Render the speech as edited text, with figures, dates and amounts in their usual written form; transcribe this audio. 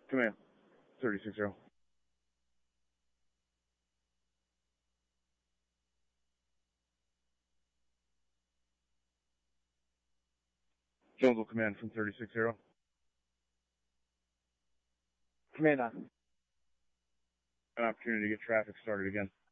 Command, 36-0. Jonesville Command from 36-0. Command on. An opportunity to get traffic started again.